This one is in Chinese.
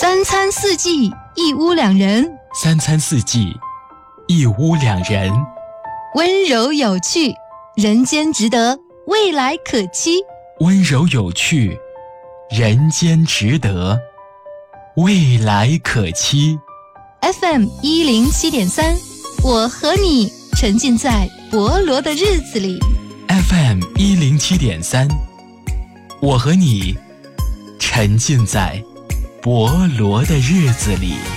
三餐四季一屋两人， 三餐四季一屋两人， 温柔有趣，人间值得，未来可期。 温柔有趣，人间值得，未来可期。 FM 107.3，我和你沉浸在博罗的日子里。 FM 107.3，我和你沉浸在博罗的日子里。